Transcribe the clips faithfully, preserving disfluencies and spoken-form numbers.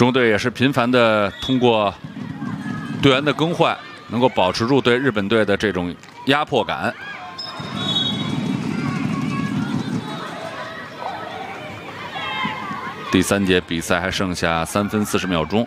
中国队也是频繁的通过队员的更换，能够保持住对日本队的这种压迫感。第三节比赛还剩下三分四十秒钟。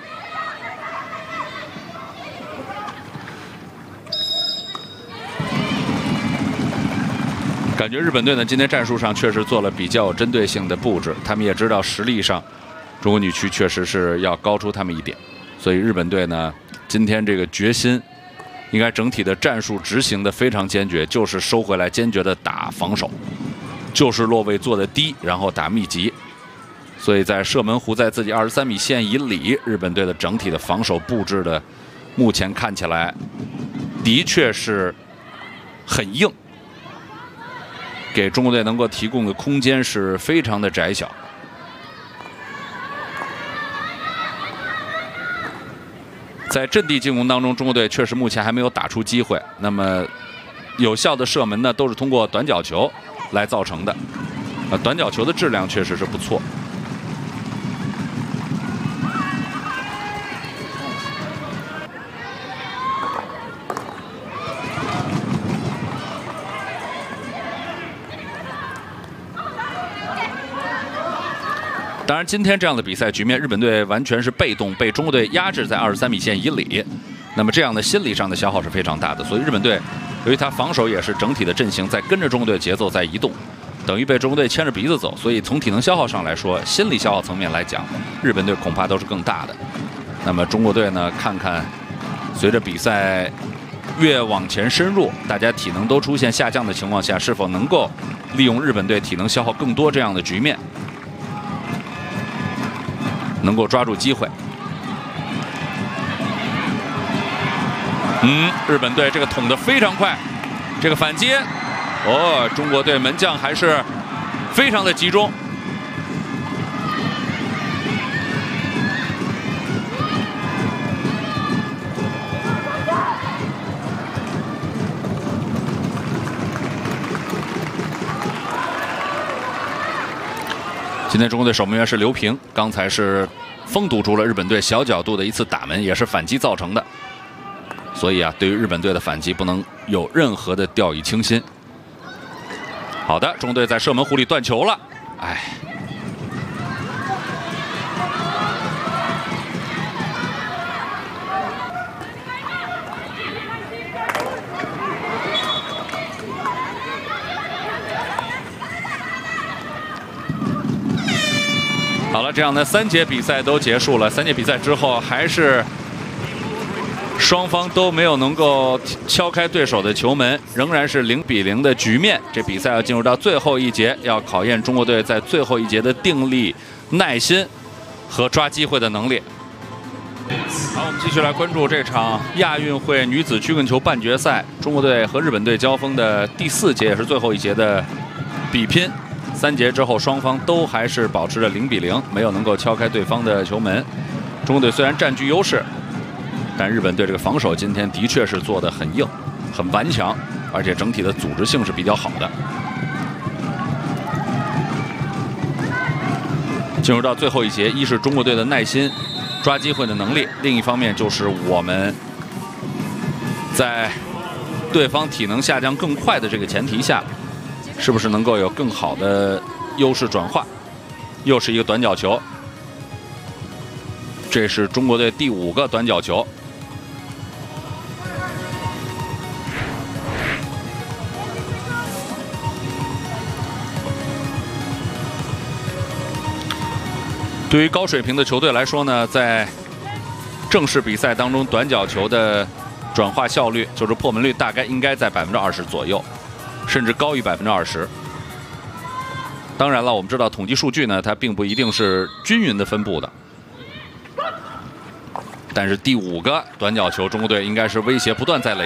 感觉日本队呢，今天战术上确实做了比较有针对性的布置。他们也知道实力上，中国女区确实是要高出他们一点，所以日本队呢，今天这个决心，应该整体的战术执行的非常坚决，就是收回来，坚决的打防守，就是落位做的低，然后打密集。所以在射门弧在自己二十三米线以里，日本队的整体的防守布置的，目前看起来的确是很硬。 给中国队能够提供的空间是非常的窄小。在阵地进攻当中，中国队确实目前还没有打出机会。那么，有效的射门呢，都是通过短角球来造成的。呃，短角球的质量确实是不错。 当然，今天这样的比赛局面，日本队完全是被动，被中国队压制在二十三米线以里。那么这样的心理上的消耗是非常大的。所以日本队由于他防守也是整体的阵型在跟着中国队节奏在移动，等于被中国队牵着鼻子走。所以从体能消耗上来说，心理消耗层面来讲，日本队恐怕都是更大的。那么中国队呢，看看随着比赛越往前深入，大家体能都出现下降的情况下，是否能够利用日本队体能消耗更多这样的局面？ 能够抓住机会，嗯，日本队这个捅得非常快，这个反击，哦，中国队门将还是非常的集中。今天中国队守门员是刘平，刚才是封堵住了日本队小角度的一次打门，也是反击造成的。所以啊，对于日本队的反击不能有任何的掉以轻心。好的，中国队在射门弧里断球了，哎。 好了，这样的三节比赛都结束了。三节比赛之后，还是双方都没有能够敲开对手的球门，仍然是零比零的局面。这比赛要进入到最后一节，要考验中国队在最后一节的定力、耐心和抓机会的能力。好，我们继续来关注这场亚运会女子曲棍球半决赛，中国队和日本队交锋的第四节，也是最后一节的比拼。 三节之后，双方都还是保持着零比零，没有能够敲开对方的球门。中国队虽然占据优势，但日本队这个防守今天的确是做得很硬、很顽强，而且整体的组织性是比较好的。进入到最后一节，一是中国队的耐心、抓机会的能力，另一方面就是我们在对方体能下降更快的这个前提下。 是不是能够有更好的优势转化？又是一个短角球，这是中国队第五个短角球。对于高水平的球队来说呢，在正式比赛当中，短角球的转化效率，就是破门率，大概应该在百分之二十左右。 甚至高于百分之二十。当然了，我们知道统计数据呢，它并不一定是均匀的分布的。但是第五个短角球，中国队应该是威胁不断在累。